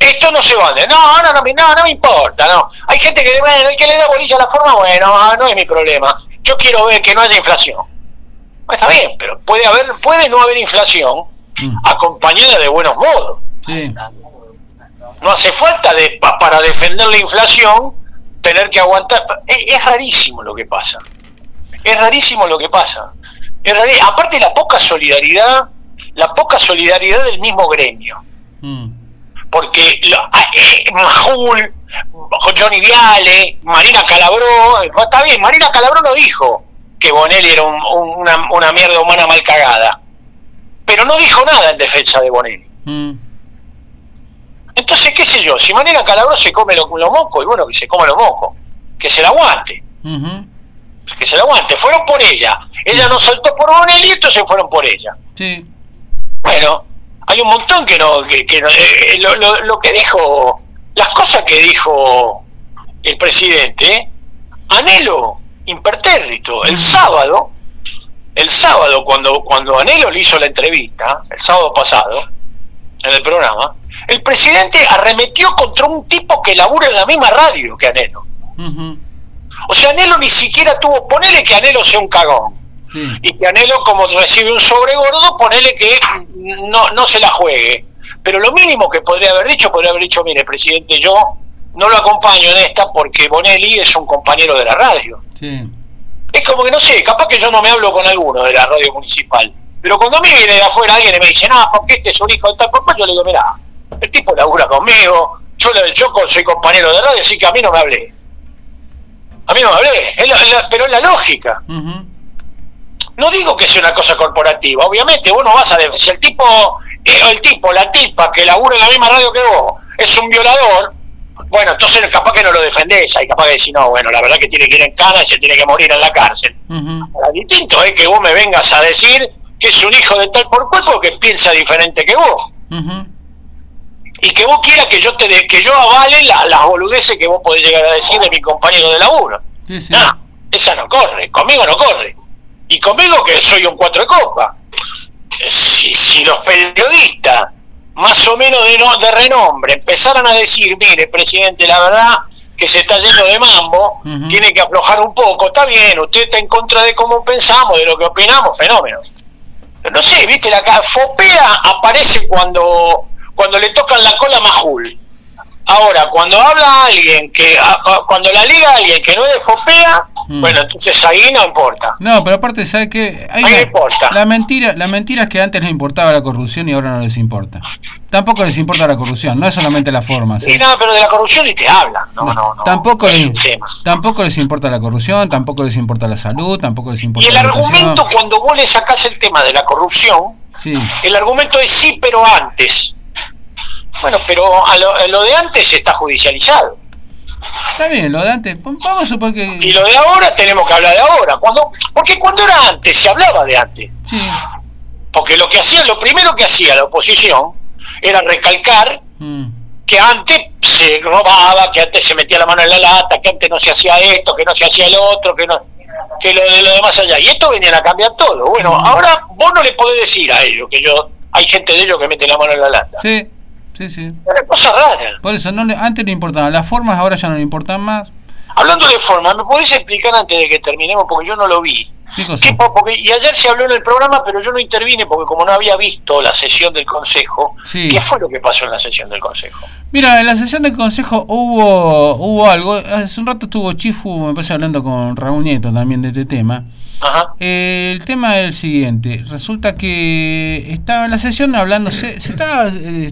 esto no se vale. No me importa, no. Hay gente que, bueno, el que le da bolilla a la forma, bueno, no es mi problema. Yo quiero ver que no haya inflación. Bueno, está bien, pero puede no haber inflación acompañada de buenos modos. Sí. No hace falta para defender la inflación tener que aguantar. Es rarísimo lo que pasa. Aparte la poca solidaridad del mismo gremio. Porque Majul, Johnny Viale, Marina Calabró, está bien, Marina Calabró no dijo que Bonelli era una mierda humana mal cagada, pero no dijo nada en defensa de Bonelli. Entonces, qué sé yo, si Marina Calabró se come los mocos, y bueno, que se come los mocos, que se la aguante. Que se la aguante, fueron por ella. Ella no saltó por Bonelli, entonces fueron por ella. Sí. Bueno, hay un montón que no, lo que dijo, las cosas que dijo el presidente, anhelo impertérrito. El sábado cuando Anhelo le hizo la entrevista, el sábado pasado, en el programa, el presidente arremetió contra un tipo que labura en la misma radio que Anhelo. O sea, Anhelo ni siquiera tuvo, ponele que Anhelo sea un cagón, y que Anhelo, como recibe un sobre gordo, ponele que no se la juegue. Pero lo mínimo que podría haber dicho, mire, presidente, yo no lo acompaño en esta porque Bonelli es un compañero de la radio. Es como que, no sé, capaz que yo no me hablo con alguno de la radio municipal, pero cuando a mí viene de afuera alguien y me dice, no, porque este es un hijo de tal, yo le digo, mirá, el tipo labura conmigo, yo soy compañero de radio, así que a mí no me hablé. Pero es la lógica. No digo que sea una cosa corporativa, obviamente vos no vas a decir, si el tipo, la tipa que labura en la misma radio que vos es un violador, bueno, entonces capaz que no lo defendés, ahí capaz que decís, no, bueno, la verdad que tiene que ir en cana y se tiene que morir en la cárcel. Lo distinto es que vos me vengas a decir que es un hijo de tal por cual porque piensa diferente que vos. Y que vos quieras que yo avale las boludeces que vos podés llegar a decir de mi compañero de laburo. No, esa no corre, conmigo no corre. Y conmigo que soy un 4 de copa. Si los periodistas más o menos de renombre empezaran a decir, mire, presidente, la verdad que se está yendo de mambo, tiene que aflojar un poco, está bien, usted está en contra de cómo pensamos, de lo que opinamos, fenómeno. No sé, viste, la Fopea aparece cuando le tocan la cola a Majul. Ahora, cuando habla alguien cuando la liga alguien que no es de Fopea, bueno, entonces ahí no importa. No, pero aparte, ¿sabes qué? Ahí no importa. La mentira es que antes les importaba la corrupción y ahora no les importa. Tampoco les importa la corrupción, no es solamente la forma. ¿Sí? No, pero de la corrupción ni te hablan. No. Tampoco les importa la corrupción, tampoco les importa la salud, tampoco les importa la educación. Y el argumento, cuando vos le sacás el tema de la corrupción, el argumento es sí, pero antes. Bueno, pero lo de antes está judicializado. Está bien, lo de antes. Vamos a suponer que... Y lo de ahora tenemos que hablar de ahora. Porque cuando era antes, se hablaba de antes. Porque lo primero que hacía la oposición era recalcar que antes se robaba, que antes se metía la mano en la lata, que antes no se hacía esto, que no se hacía el otro, que lo de lo demás allá. Y esto venían a cambiar todo. Bueno, ahora vos no le podés decir a ellos hay gente de ellos que mete la mano en la lata. Sí. Es una cosa rara. Por eso, antes le importaban las formas, ahora ya no le importan más. Hablando de formas, ¿me podés explicar antes de que terminemos? Porque yo no lo vi. Y ayer se habló en el programa, pero yo no intervine porque como no había visto la sesión del Consejo. ¿Qué fue lo que pasó en la sesión del Consejo? Mira, en la sesión del Consejo hubo algo. Hace un rato estuvo Chifu, me parece, hablando con Raúl Nieto también de este tema. El tema es el siguiente. Resulta que estaba en la sesión hablándose, se estaba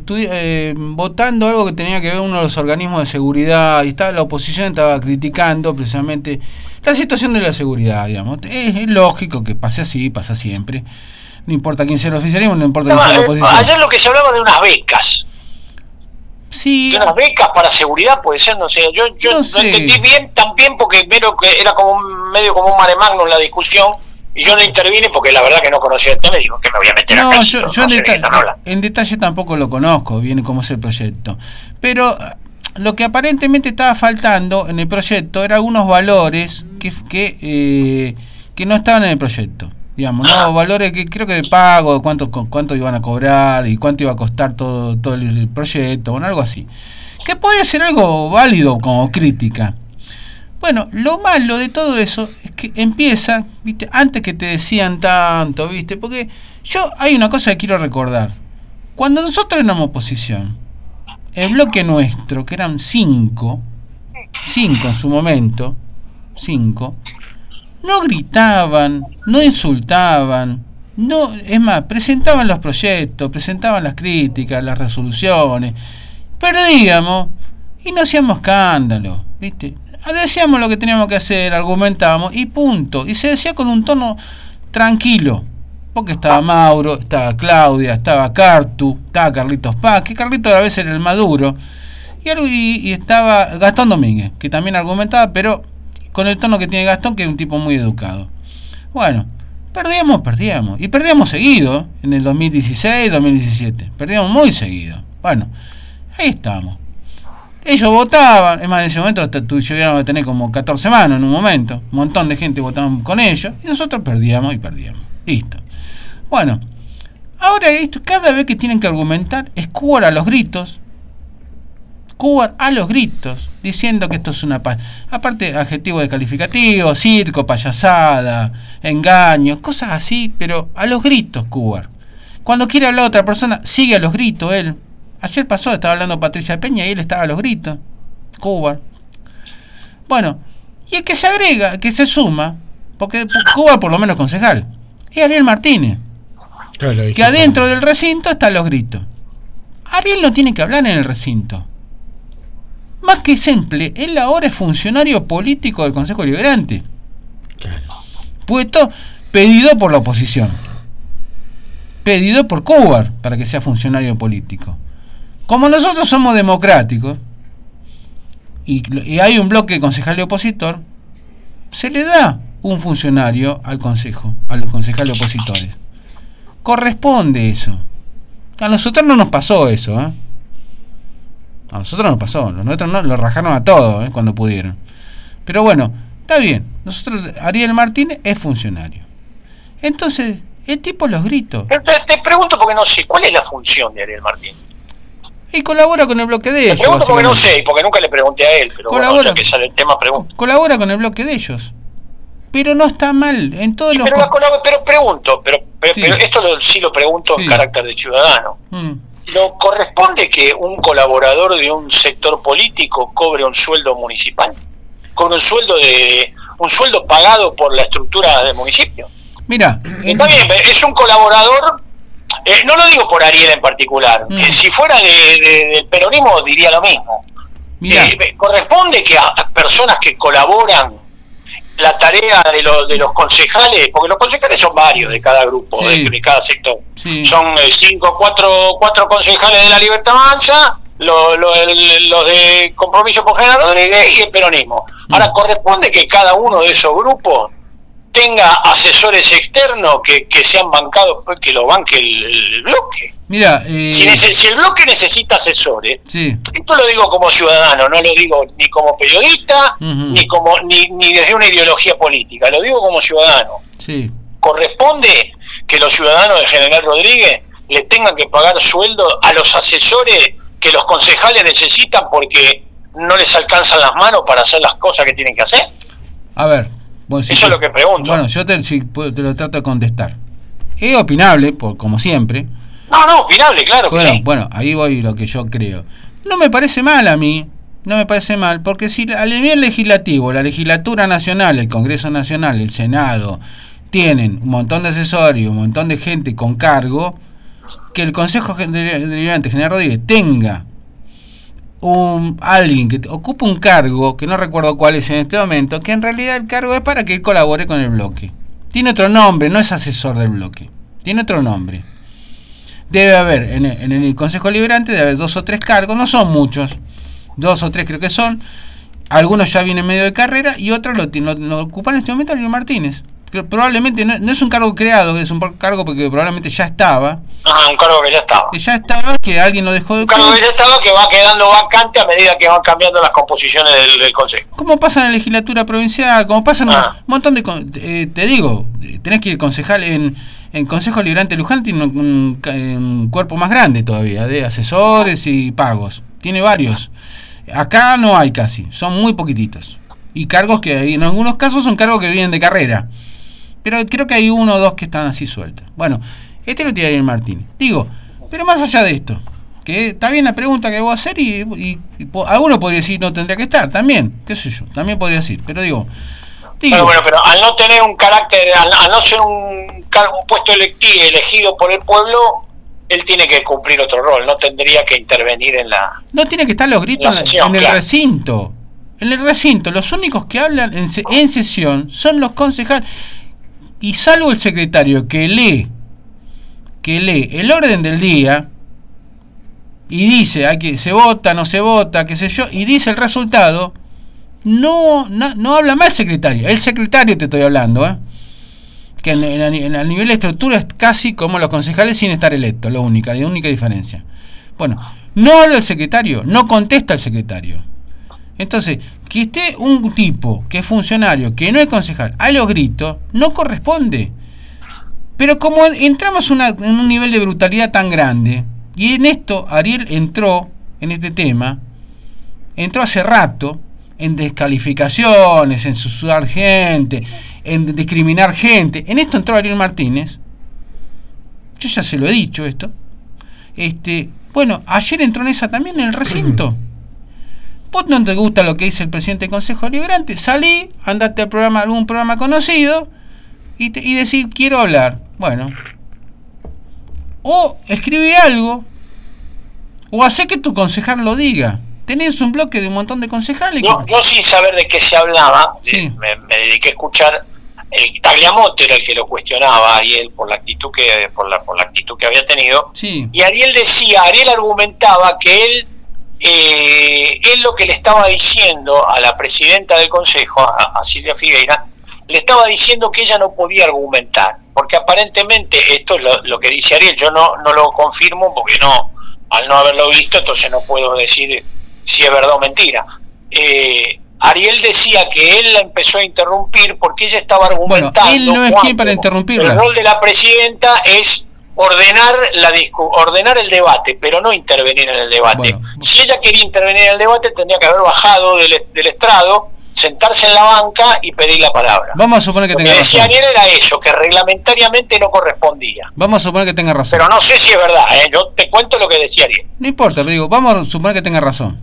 votando algo que tenía que ver uno de los organismos de seguridad, y la oposición estaba criticando precisamente la situación de la seguridad, digamos. Es lógico que pase así, pasa siempre. No importa quién sea el oficialismo, no importa quién sea la oposición. Ayer lo que se hablaba de unas becas. De unas becas para seguridad, puede ser, no sé. Yo no entendí bien también porque era como medio como un mare magnum la discusión y yo no intervine porque la verdad que no conocía el tema y digo que me voy a meter acá. Yo en detalle tampoco lo conozco bien cómo es el proyecto. Pero lo que aparentemente estaba faltando en el proyecto eran algunos valores que no estaban en el proyecto. digamos, no valores que creo que de pago, cuánto iban a cobrar y cuánto iba a costar todo el proyecto, bueno, algo así, que podía ser algo válido como crítica. Bueno, lo malo de todo eso es que empieza, viste, antes que te decían tanto, viste, porque hay una cosa que quiero recordar. Cuando nosotros éramos oposición, el bloque nuestro, que eran 5 en su momento, 5, no gritaban, no insultaban, es más, presentaban los proyectos, presentaban las críticas, las resoluciones, perdíamos y no hacíamos escándalo, ¿viste? Decíamos lo que teníamos que hacer, argumentábamos y punto. Y se decía con un tono tranquilo, porque estaba Mauro, estaba Claudia, estaba Cartu, estaba Carlitos Paz, que Carlitos a veces era el maduro, y estaba Gastón Domínguez, que también argumentaba, pero con el tono que tiene Gastón, que es un tipo muy educado. Bueno, perdíamos, y perdíamos seguido, en el 2016, 2017, perdíamos muy seguido. Bueno, ahí estamos. Ellos votaban, es más, en ese momento llegaron a tener como 14 manos en un momento, un montón de gente votaban con ellos, y nosotros perdíamos. Listo. Bueno, ahora esto, cada vez que tienen que argumentar, es Cubar a los gritos, diciendo que esto es una aparte adjetivos descalificativos, circo, payasada, engaños, cosas así, pero a los gritos Cubar. Cuando quiere hablar a otra persona, sigue a los gritos él. Ayer pasó, estaba hablando Patricia Peña y él estaba a los gritos. Cubar. Bueno, y el que se agrega, que se suma, porque Cubar por lo menos concejal, es Ariel Martínez. Claro, que adentro del recinto está a los gritos. Ariel no tiene que hablar en el recinto. Más que simple, él ahora es funcionario político del Consejo Deliberante. Claro. Puesto, pedido por la oposición. Pedido por Cubar para que sea funcionario político. Como nosotros somos democráticos y hay un bloque concejal y opositor, se le da un funcionario al consejo, a los concejales opositores. Corresponde eso. A nosotros no nos pasó eso, ¿eh? A nosotros nos pasó, los nuestros no, lo rajaron a todos, cuando pudieron. Pero bueno, está bien. Nosotros, Ariel Martínez es funcionario. Entonces, el tipo los gritos. Te pregunto porque no sé, ¿cuál es la función de Ariel Martínez? Y colabora con el bloque de ellos. Te pregunto porque no sé, porque nunca le pregunté a él, pero colabora, bueno, ya que sale el tema, pregunto. Colabora con el bloque de ellos. Pero no está mal en todos los... Pero pregunto, pero esto sí lo pregunto en carácter de ciudadano. ¿No corresponde que un colaborador de un sector político cobre un sueldo municipal? ¿Cobre un sueldo pagado por la estructura del municipio? Mira, está bien, es un colaborador, no lo digo por Ariel en particular, que si fuera del peronismo diría lo mismo. Corresponde que a personas que colaboran la tarea de los concejales, porque los concejales son varios de cada grupo, de cada sector, son 4 concejales de la Libertad Avanza, los de Compromiso con General Rodríguez y el peronismo. Ahora corresponde que cada uno de esos grupos tenga asesores externos que sean bancados, que lo banque el bloque. Mira, si el bloque necesita asesores, esto lo digo como ciudadano, no lo digo ni como periodista, ni desde una ideología política, lo digo como ciudadano. Corresponde que los ciudadanos de General Rodríguez les tengan que pagar sueldo a los asesores que los concejales necesitan porque no les alcanzan las manos para hacer las cosas que tienen que hacer. A ver, bueno, eso es lo que pregunto. Bueno, yo te lo trato de contestar. Es opinable, como siempre. No, opinable, claro que sí. Bueno, ahí voy lo que yo creo. No me parece mal a mí, porque si a nivel legislativo, la legislatura nacional, el Congreso Nacional, el Senado, tienen un montón de asesores y un montón de gente con cargo, que el Consejo Deliberante General Rodríguez tenga alguien que ocupe un cargo, que no recuerdo cuál es en este momento, que en realidad el cargo es para que él colabore con el bloque. Tiene otro nombre, no es asesor del bloque, tiene otro nombre. Debe haber, en el Consejo Deliberante, debe haber 2 o 3 cargos, no son muchos, 2 o 3 creo que son, algunos ya vienen medio de carrera y otros lo ocupan en este momento Ariel Martínez, probablemente no es un cargo creado, es un cargo porque probablemente ya estaba. Un cargo que ya estaba. Que ya estaba, que alguien lo dejó de un cargo que ya estaba, que va quedando vacante a medida que van cambiando las composiciones del Consejo. Como pasa en la legislatura provincial, como pasa en un montón de... te digo, tenés que ir concejal en Consejo Liberante Luján, tiene un cuerpo más grande todavía, de asesores y pagos. Tiene varios. Acá no hay casi, son muy poquititos. Y cargos que en algunos casos son cargos que vienen de carrera. Pero creo que hay 1 o 2 que están así sueltos. Bueno, lo tiene Ariel Martínez. Digo, pero más allá de esto, que está bien la pregunta que voy a hacer y alguno podría decir no tendría que estar, también, qué sé yo, también podría decir. Pero digo pero al no tener un carácter, al no ser un puesto elegido por el pueblo, él tiene que cumplir otro rol, no tendría que intervenir en la... No tiene que estar los gritos en el recinto. En el recinto, los únicos que hablan en sesión son los concejales. Y salvo el secretario que lee el orden del día y dice que se vota, no se vota, qué sé yo, y dice el resultado, no habla más el secretario. El secretario te estoy hablando, que en el nivel de estructura es casi como los concejales sin estar electos, la única diferencia. Bueno, no habla el secretario, no contesta el secretario. Entonces, que esté un tipo que es funcionario, que no es concejal, a los gritos, no corresponde. Pero como entramos en un nivel de brutalidad tan grande, y en esto Ariel entró, en este tema, entró hace rato, en descalificaciones, en susurrar gente, en discriminar gente. En esto entró Ariel Martínez. Yo ya se lo he dicho esto. Bueno, ayer entró en esa también, en el recinto. Vos no te gusta lo que dice el presidente del Consejo Liberante, salí, andate a algún programa conocido y decir quiero hablar. Bueno, o escribí algo, o hacé que tu concejal lo diga. Tenés un bloque de un montón de concejales. Yo sin saber de qué se hablaba, sí. me dediqué a escuchar. El Tagliamonte era el que lo cuestionaba a Ariel por la actitud que había tenido. Sí. Y Ariel argumentaba que él lo que le estaba diciendo a la presidenta del Consejo, a Silvia Figueira, le estaba diciendo que ella no podía argumentar, porque aparentemente, esto es lo que dice Ariel, yo no lo confirmo porque al no haberlo visto, entonces no puedo decir si es verdad o mentira. Ariel decía que él la empezó a interrumpir porque ella estaba argumentando. Bueno, él no es quien para interrumpirla. El rol de la presidenta es ordenar el debate, pero no intervenir en el debate. Bueno. Si ella quería intervenir en el debate, tendría que haber bajado del estrado, sentarse en la banca y pedir la palabra. Vamos a suponer que tenga razón. Lo que decía Ariel era eso, que reglamentariamente no correspondía. Vamos a suponer que tenga razón. Pero no sé si es verdad, yo te cuento lo que decía Ariel. No importa, pero digo, vamos a suponer que tenga razón.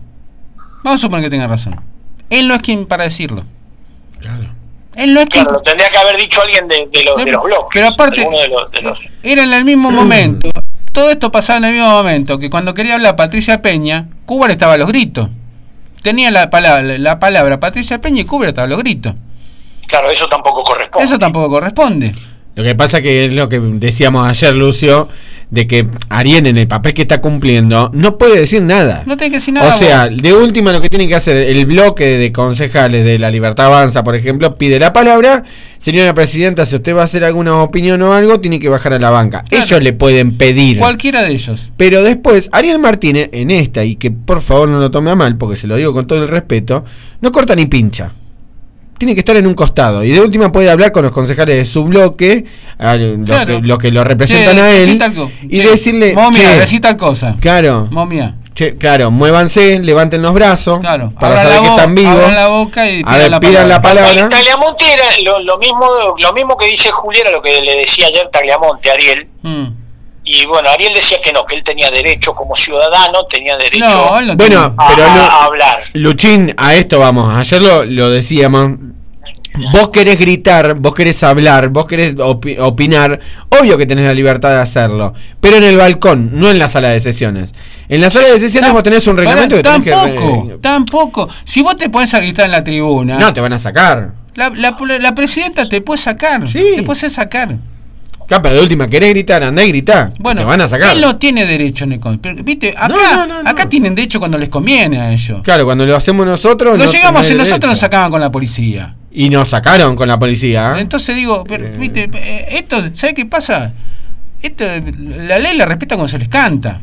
Él no es quien para decirlo. Claro. Él no es quien... Claro, lo tendría que haber dicho alguien de los bloques. Pero aparte, era en el mismo momento. Todo esto pasaba en el mismo momento que cuando quería hablar Patricia Peña, Cubar estaba a los gritos. Tenía la palabra Patricia Peña y Cubar estaba a los gritos. Claro, eso tampoco corresponde. Lo que pasa que es lo que decíamos ayer, Lucio, de que Ariel en el papel que está cumpliendo no puede decir nada. No tiene que decir nada. O sea, de última lo que tiene que hacer el bloque de concejales de La Libertad Avanza, por ejemplo, pide la palabra. Señora presidenta, si usted va a hacer alguna opinión o algo, tiene que bajar a la banca. Claro. Ellos le pueden pedir. Cualquiera de ellos. Pero después, Ariel Martínez, en esta, y que por favor no lo tome a mal, porque se lo digo con todo el respeto, no corta ni pincha. Tiene que estar en un costado y de última puede hablar con los concejales de su bloque, los que lo representan a él, y decirle, momia, decí tal cosa. Claro, momia. Claro, muévanse, levanten los brazos, claro, para saber que están vivos. Abran la boca y pidan la palabra. Tagliamonte era lo mismo que dice Julián, lo que le decía ayer Tagliamonte a Ariel. Y bueno, Ariel decía que no, que él tenía derecho como ciudadano, tenía derecho a hablar. Luchín, a esto vamos, ayer lo decíamos. Vos querés gritar, vos querés hablar, vos querés opinar, obvio que tenés la libertad de hacerlo, pero en el balcón, no en la sala de sesiones. En la sala de sesiones vos tenés un reglamento que tenés que... Tampoco. Si vos te pones a gritar en la tribuna... No, te van a sacar. La presidenta te puede sacar. Sí. Te puede sacar. Capa, de última, querés gritar, andá y gritá. Bueno, te van a sacar. Él no tiene derecho en el... ¿Viste? Acá tienen derecho cuando les conviene a ellos. Claro, cuando lo hacemos nosotros... Lo llegamos a hacer nosotros, nos sacaban con la policía. Y nos sacaron con la policía. Entonces digo, pero, viste, esto, ¿sabes qué pasa? Esto, la ley la respeta cuando se les canta.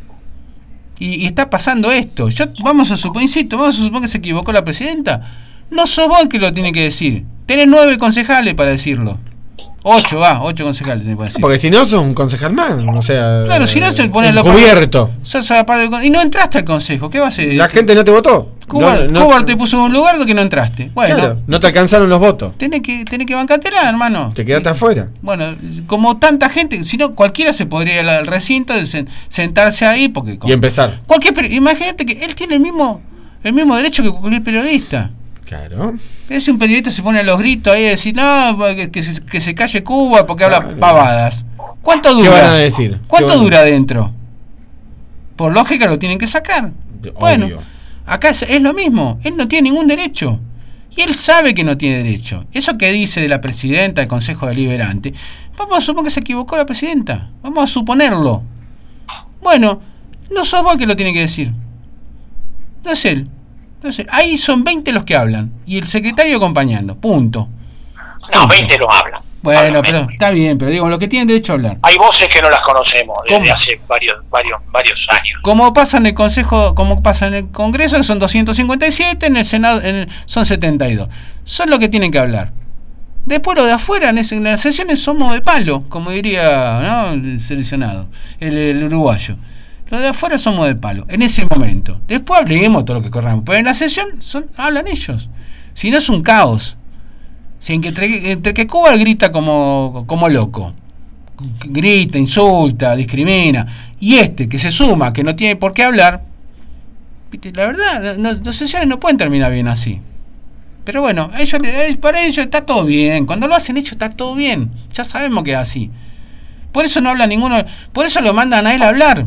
Y está pasando esto. Vamos a suponer que se equivocó la presidenta. No sos vos el que lo tiene que decir. Tenés 9 concejales para decirlo. 8 concejales te puede decir. Porque si no sos un concejal más, o sea, claro, si no se pone encubierto. Y no entraste al consejo, ¿qué va a hacer? La gente no te votó. Cubar te puso en un lugar donde no entraste. Bueno, claro, no te alcanzaron los votos. Tenés que bancártela, hermano. Te quedaste afuera. Bueno, como tanta gente, si no cualquiera se podría ir al recinto sentarse ahí porque y empezar. Imagínate que él tiene el mismo derecho que cualquier periodista. Claro. Si un periodista se pone a los gritos ahí a decir, no, que se calle Cuba porque habla pavadas. ¿Cuánto dura? ¿Qué van a decir? ¿Cuánto dura adentro? Por lógica lo tienen que sacar. Obvio. Bueno, acá es lo mismo. Él no tiene ningún derecho. Y él sabe que no tiene derecho. Eso que dice de la presidenta del Consejo Deliberante, vamos a suponer que se equivocó la presidenta. Vamos a suponerlo. Bueno, no sos vos el que lo tiene que decir. No es él. Entonces, ahí son 20 los que hablan y el secretario acompañando, punto. No, 20 no hablan. Bueno, pero está bien, pero digo, los que tienen derecho a hablar. Hay voces que no las conocemos desde hace varios años. Como pasa en el Consejo, como pasa en el Congreso, que son 257, en el Senado son 72. Son los que tienen que hablar. Después lo de afuera, en las sesiones somos de palo, como diría, ¿no?, el seleccionado, el uruguayo. Los de afuera somos de palo, en ese momento. Después hablemos todo lo que corramos. Pero en la sesión hablan ellos. Si no es un caos. Si entre que Cuba grita como loco. Grita, insulta, discrimina. Y que se suma, que no tiene por qué hablar. La verdad, las sesiones no pueden terminar bien así. Pero bueno, para ellos está todo bien. Cuando lo hacen ellos está todo bien. Ya sabemos que es así. Por eso no habla ninguno. Por eso lo mandan a él a hablar.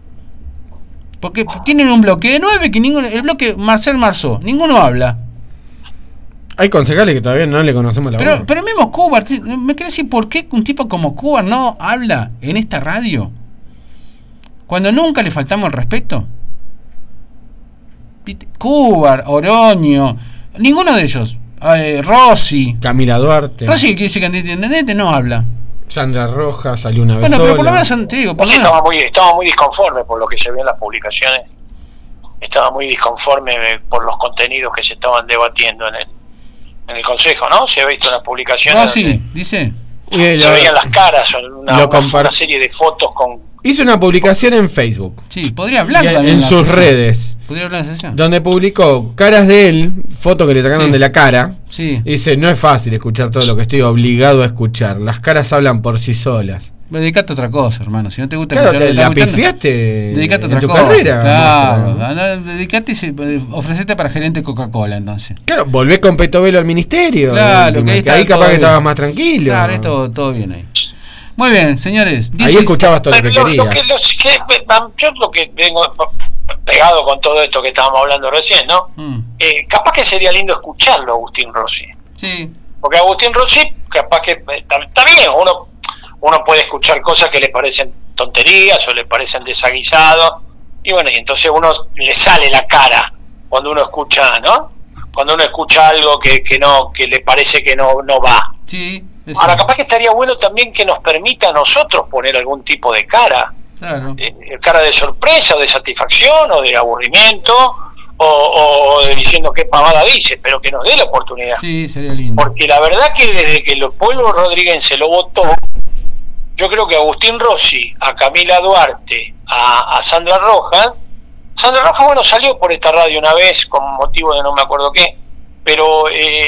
Porque tienen un bloque de 9 que el bloque Marcel Marceau, ninguno habla. Hay concejales que todavía no le conocemos la voz. Pero mismo Cuba, ¿me querés decir por qué un tipo como Cuba no habla en esta radio? Cuando nunca le faltamos el respeto. Cuba, Oroño, ninguno de ellos. Rossi. Camila Duarte. Rossi, que dice candidata intendente, no habla. Sandra Rojas salió una vez. Bueno, sola. pero por lo menos te digo, estaba muy disconforme por lo que se ve en las publicaciones. Estaba muy disconforme por los contenidos que se estaban debatiendo en el Consejo, ¿no? Se ha visto en las publicaciones. Ah, sí, dice. Se veían las caras, una serie de fotos con. Hizo una publicación en Facebook. Sí, podría hablar en sus redes. Podría hablar en la sesión. Donde publicó caras de él, fotos que le sacaron de la cara. Sí. Dice, no es fácil escuchar todo lo que estoy obligado a escuchar. Las caras hablan por sí solas. Dedicate a otra cosa, hermano. Si no te gusta escuchar, la pifiaste. Dedicate a otra cosa. Carrera. Claro. Dedicate y ofrecete para gerente de Coca-Cola, entonces. Claro, volvé con Petovelo al ministerio. Claro, que ahí capaz que estabas más tranquilo. Claro, esto todo bien ahí. Muy bien, señores. Ahí escuchabas todo lo que querías. Yo lo que vengo pegado con todo esto que estábamos hablando recién, ¿no? Capaz que sería lindo escucharlo a Agustín Rossi. Sí. Porque Agustín Rossi, capaz que está bien, uno puede escuchar cosas que le parecen tonterías o le parecen desaguisados, y bueno, y entonces uno le sale la cara cuando uno escucha, ¿no? Cuando uno escucha algo que le parece que no va. Sí. Ahora, capaz que estaría bueno también que nos permita a nosotros poner algún tipo de cara. Claro. Cara de sorpresa, o de satisfacción, o de aburrimiento, o de diciendo qué pavada dice, pero que nos dé la oportunidad. Sí, sería lindo. Porque la verdad que desde que el pueblo rodriguense lo votó, yo creo que Agustín Rossi, a Camila Duarte, a Sandra Rojas, bueno, salió por esta radio una vez con motivo de no me acuerdo qué, pero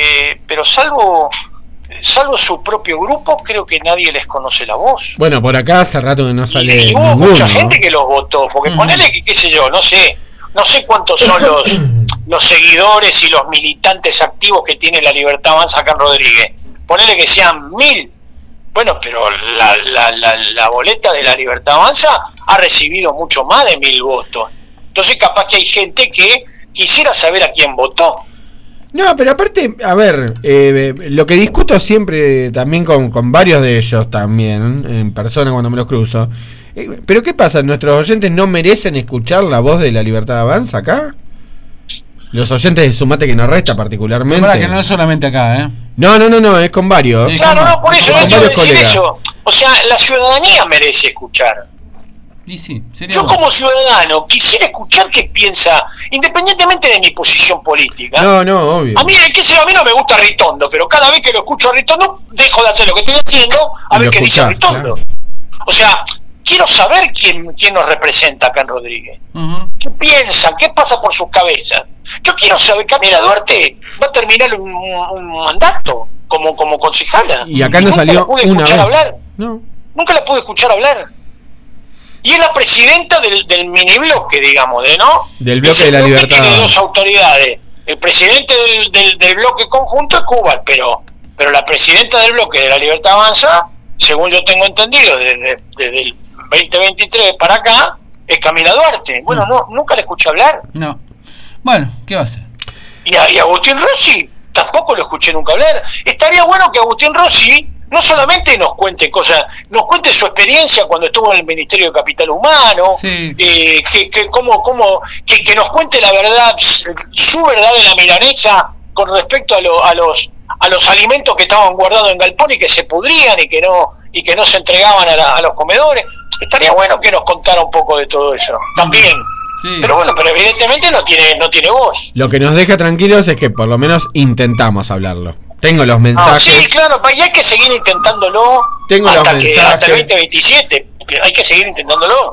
salvo su propio grupo, creo que nadie les conoce la voz. Bueno, por acá hace rato que no sale y hubo ninguno, mucha gente que los votó, porque ponele que, qué sé yo, no sé cuántos son los seguidores y los militantes activos que tiene La Libertad Avanza acá en Rodríguez. Ponele que sean 1000. Bueno, pero la boleta de La Libertad Avanza ha recibido mucho más de 1000 votos. Entonces capaz que hay gente que quisiera saber a quién votó. No, pero aparte, a ver, lo que discuto siempre también con varios de ellos también, en persona cuando me los cruzo, pero ¿qué pasa? ¿Nuestros oyentes no merecen escuchar la voz de La Libertad Avanza acá? Los oyentes de Sumate que nos resta particularmente. Para que no es solamente acá, ¿eh? No, es con varios. Claro, no, por eso yo quiero decir eso. O sea, la ciudadanía merece escuchar. Y sí, yo como ciudadano quisiera escuchar qué piensa, independientemente de mi posición política. No, obvio. A mí, a mí no me gusta Ritondo, pero cada vez que lo escucho a Ritondo, dejo de hacer lo que estoy haciendo a ver qué dice Ritondo. Claro. O sea, quiero saber quién nos representa acá en Rodríguez. ¿Qué piensan? ¿Qué pasa por sus cabezas? Yo quiero saber, Camila Duarte va a terminar un mandato como concejala. Y acá no salió una vez. Hablar. No. Nunca la pude escuchar hablar. Y es la presidenta del mini bloque, digamos, ¿no? Del bloque de la libertad. Tiene dos autoridades. El presidente del bloque conjunto es Cuba, pero la presidenta del bloque de la Libertad Avanza, según yo tengo entendido, desde el 2023 para acá, es Camila Duarte. Bueno, nunca la escuché hablar. No. Bueno, ¿qué va a hacer? Y Agustín Rossi tampoco lo escuché nunca hablar. Estaría bueno que Agustín Rossi no solamente nos cuente cosas, nos cuente su experiencia cuando estuvo en el Ministerio de Capital Humano, sí. que nos cuente la verdad, su verdad de la milanesa con respecto a los alimentos que estaban guardados en galpón y que se pudrían y que no se entregaban a los comedores. Estaría bueno que nos contara un poco de todo eso también. Sí. Pero evidentemente no tiene voz. Lo que nos deja tranquilos es que por lo menos intentamos hablarlo. Tengo los mensajes. Sí, claro, y hay que seguir intentándolo. Tengo hasta el 2027. Hay que seguir intentándolo.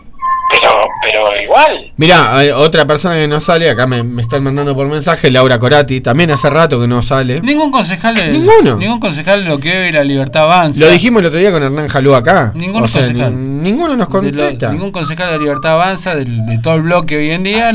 Pero igual. Mirá, otra persona que no sale, acá me están mandando por mensaje, Laura Corati, también hace rato que no sale. Ningún concejal de lo que hoy la Libertad Avanza. Lo dijimos el otro día con Hernán Jalú acá. Ninguno concejal. Ninguno nos contesta. Ningún concejal de la Libertad Avanza, de todo el bloque hoy en día,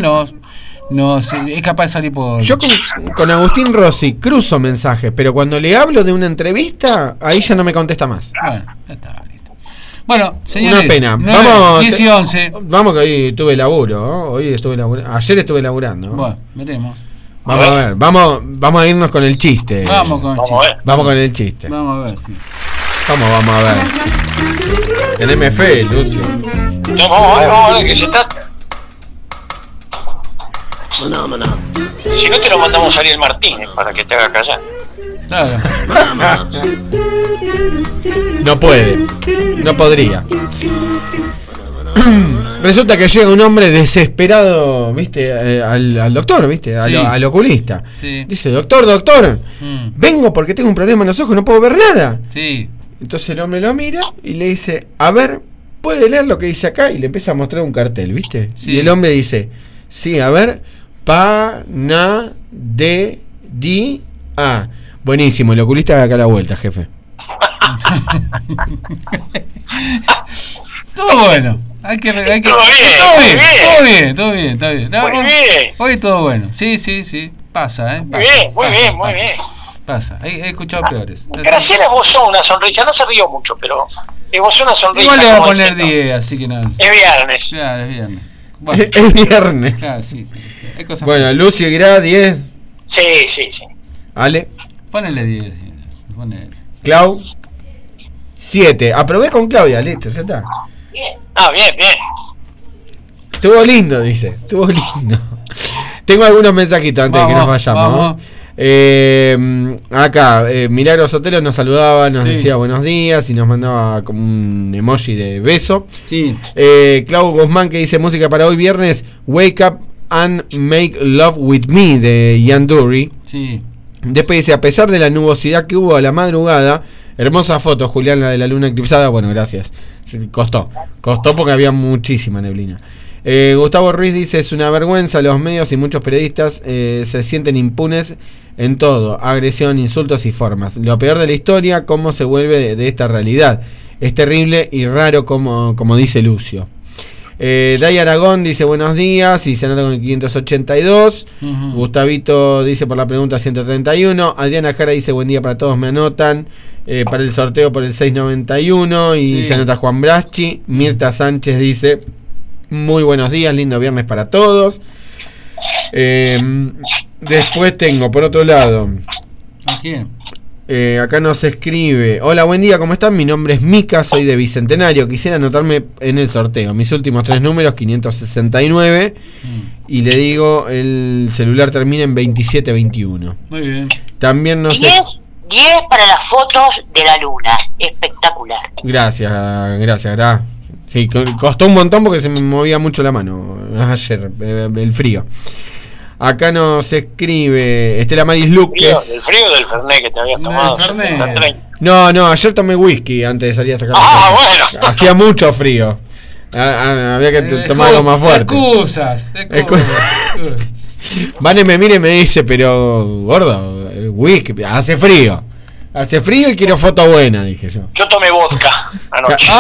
es capaz de salir por... Yo con Agustín Rossi cruzo mensajes, pero cuando le hablo de una entrevista, ahí ya no me contesta más. Bueno, ya está, listo. Bueno, señores, una pena. 10 y 11. Vamos que hoy tuve laburo, ¿no? Ayer estuve laburando. Bueno, veremos. Vamos a ver, vamos a irnos con el chiste. Vamos con el chiste. Vamos a ver, sí. Vamos a ver. Teneme fe, Lucio. Vamos a ver que se está. Si no te lo mandamos a Ariel Martínez para que te haga callar. Claro. No puede, no podría. Resulta que llega un hombre desesperado, ¿viste? Al doctor, ¿viste? Sí. Al oculista. Sí. Dice, doctor, vengo porque tengo un problema en los ojos, no puedo ver nada. Sí. Entonces el hombre lo mira y le dice, a ver, ¿puede leer lo que dice acá? Y le empieza a mostrar un cartel, ¿viste? Sí. Y el hombre dice, sí, a ver, Panadería. Buenísimo, el oculista da acá la vuelta, jefe. Todo bueno. Todo bien. Hoy todo bueno. Sí. Pasa, Muy bien. Pasa. He escuchado peores. Graciela esbozó una sonrisa, no se rió mucho, pero esbozó una sonrisa. Igual le voy a poner 10, así que nada. Es viernes. Claro, es viernes. Bueno. Es viernes. Claro, sí. Bueno, Lucio Irá, 10. Sí. Ale. Ponele 10. Clau. 7. Aprobé con Claudia, listo, ya está. Bien. Bien. Estuvo lindo, dice. Estuvo lindo. Tengo algunos mensajitos antes de que nos vayamos. Acá, Milagro Sotelo nos saludaba, nos decía buenos días y nos mandaba como un emoji de beso. Sí. Clau Guzmán que dice música para hoy viernes, Wake Up and Make Love With Me de Ian Dury. Sí. Después dice, a pesar de la nubosidad que hubo a la madrugada, hermosa foto, Julián, la de la luna eclipsada. Bueno, gracias. Costó porque había muchísima neblina. Gustavo Ruiz dice, es una vergüenza, los medios y muchos periodistas se sienten impunes en todo, agresión, insultos y formas. Lo peor de la historia, cómo se vuelve de esta realidad. Es terrible y raro como dice Lucio. Day Aragón dice buenos días y se anota con el 582. Gustavito dice por la pregunta 131. Adriana Jara dice buen día para todos, me anotan para el sorteo por el 691 y se anota Juan Braschi. Mirta Sánchez dice muy buenos días, lindo viernes para todos. Después tengo por otro lado ¿a quién? Acá nos escribe: hola, buen día, ¿cómo están? Mi nombre es Mica, soy de Bicentenario. Quisiera anotarme en el sorteo. Mis últimos 3 números, 569. Y le digo, el celular termina en 2721. Muy bien. También nos... 10 para las fotos de la luna. Espectacular. Gracias. Sí, costó un montón porque se me movía mucho la mano ayer, el frío. Acá nos escribe Estela Maris Luques. ¿Del frío o del Fernet que te habías tomado? No, ayer tomé whisky antes de salir a sacar. Bueno. Hacía mucho frío. Había que tomar algo más fuerte. Excusas. Vane me mira y me dice, pero gordo, el whisky, hace frío y quiero foto buena, dije yo. Yo tomé vodka anoche.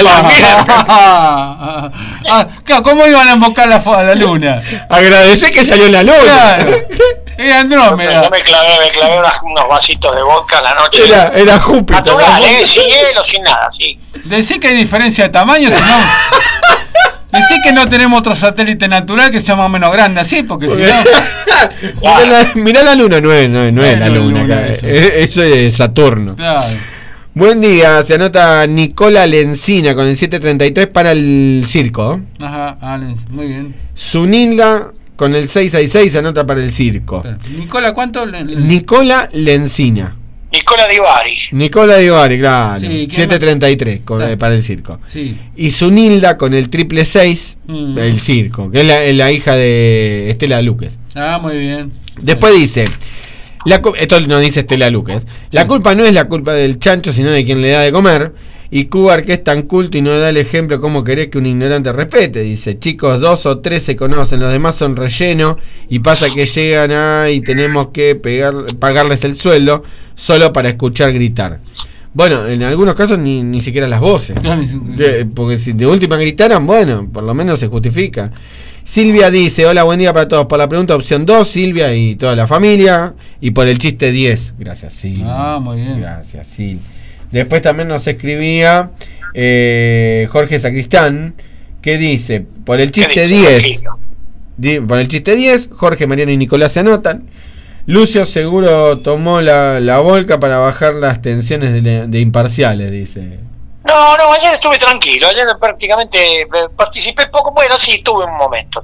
Claro, ¿cómo iban a invocar la luna? Agradecé que salió la luna. Claro. Era Andrómeda. Yo me clavé unos vasitos de vodka a la noche. Era Júpiter. Natural, sin hielo, sin nada, sí. Decí que hay diferencia de tamaño, si no... Decí que no tenemos otro satélite natural que sea más o menos grande así, porque si no... Mirá la luna, no es la luna. Eso es Saturno. Claro. Buen día, se anota Nicola Lencina con el 733 para el circo. Ajá, muy bien. Zunilda con el 666 se anota para el circo. Nicola, ¿cuánto? Nicola Lencina. Nicola Di Bari, claro. Sí, 733 para el circo. Sí. Y Zunilda con el 666, el circo, que es la hija de Estela Luques. Ah, muy bien. Después dice, esto nos dice Estela Luques, la culpa no es la culpa del chancho, sino de quien le da de comer. Y Cubar, que es tan culto y no da el ejemplo, ¿cómo querés que un ignorante respete? Dice, chicos, 2 o 3 se conocen, los demás son relleno, y pasa que llegan y tenemos que pagarles el sueldo solo para escuchar gritar. Bueno, en algunos casos ni siquiera las voces. Porque si de última gritaran, bueno, por lo menos se justifica. Silvia dice, hola, buen día para todos. Por la pregunta opción 2, Silvia y toda la familia. Y por el chiste 10. Gracias, Silvia. Ah, muy bien. Gracias, Silvia. Después también nos escribía Jorge Sacristán, que dice, por el chiste 10, por el chiste 10, Jorge, Mariana y Nicolás se anotan. Lucio seguro tomó la volca para bajar las tensiones de imparciales, dice. No, ayer estuve tranquilo, ayer prácticamente participé poco, bueno, sí, tuve un momento.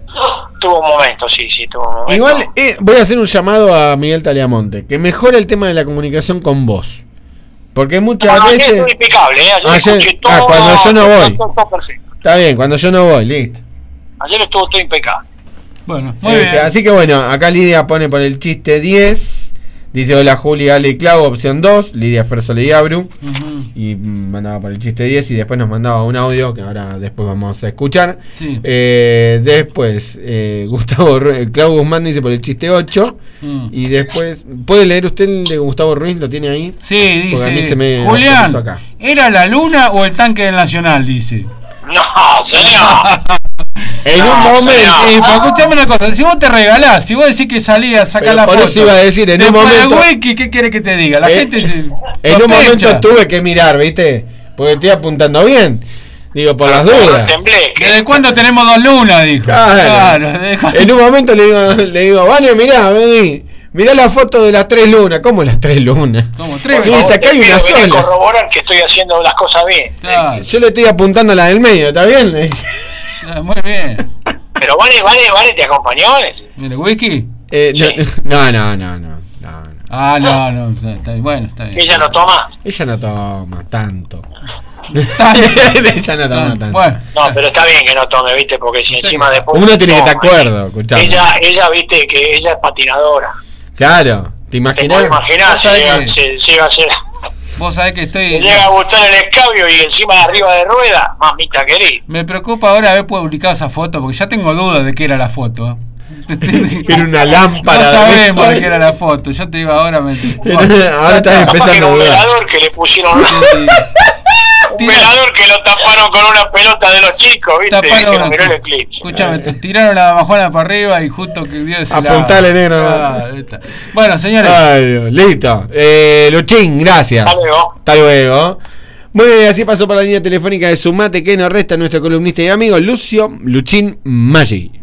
Igual voy a hacer un llamado a Miguel Taliamonte, que mejore el tema de la comunicación con vos. Porque muchas veces... Ayer estuve impecable, ayer escuché todo, cuando yo no voy. Todo perfecto. Está bien, cuando yo no voy, listo. Ayer estuvo todo impecable. Bueno, muy bien. Así que bueno, acá Lidia pone por el chiste 10. Dice, hola Juli, Ale y Clau, opción 2. Lidia Fersole y Abru. Y mandaba por el chiste 10 y después nos mandaba un audio que ahora después vamos a escuchar. Sí. Después, Clau Guzmán dice por el chiste 8. Y después, ¿puede leer usted el de Gustavo Ruiz? ¿Lo tiene ahí? Sí, dice, a mí se me Julián, acá. ¿Era la luna o el tanque del Nacional? Dice. No, señor. En un momento. Escuchame una cosa, si vos te regalás, si vos decís que salías, sacás la foto. Por eso iba a decir, en un momento. Wiki, ¿qué quiere que te diga? La gente en un momento tuve que mirar, ¿viste? Porque estoy apuntando bien. Digo, por las dudas. ¿Desde cuándo tenemos 2 lunas? Dijo. Claro. En un momento le digo, Vane, mirá, vení. Mirá la foto de las 3 lunas. ¿Cómo las 3 lunas? ¿Cómo 3? Y dice, acá hay una sola. Corroborar que estoy haciendo las cosas bien. Claro. Yo le estoy apuntando a la del medio, ¿está bien? Muy bien. Pero Vane, ¿te acompañó? ¿En el whisky? Sí. No. Ah, no, está bien. Bueno, está bien. ¿Ella no toma? Ella no toma tanto. Ella no toma tanto. Bueno. No, pero está bien que no tome, ¿viste? Porque si encima después... Uno tiene que estar de acuerdo, escuchame. Ella, ¿viste? Que ella es patinadora. Claro, ¿te imaginas? ¿Te imaginás si llega a ser... Vos sabés que estoy... Me llega a gustar el escabio y encima de arriba de rueda, mamita querida. Me preocupa ahora haber publicado esa foto, porque ya tengo dudas de qué era la foto. Era una lámpara. No sabemos de qué era la foto. Yo te digo ahora. Ahora estás empezando a un velador que le pusieron. Un velador que lo taparon con una pelota de los chicos, ¿viste? Que no miró el eclipse. Escuchame, te tiraron la majona para arriba y justo que dio ese lado. Apuntale, negro. Bueno, señores. Ay, Dios. Listo. Luchín, gracias. Hasta luego. Muy bien, así pasó por la línea telefónica de Sumate, que nos resta nuestro columnista y amigo Luchín Maggi.